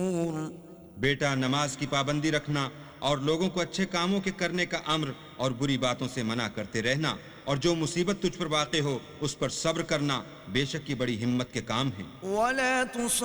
बेटा, नमाज की पाबंदी रखना और लोगों को अच्छे कामों के करने का अम्र और बुरी बातों से मना करते रहना, और जो मुसीबत तुझ पर वाक़े हो उस पर सब्र करना बेशक ये बड़ी हिम्मत के काम हैं।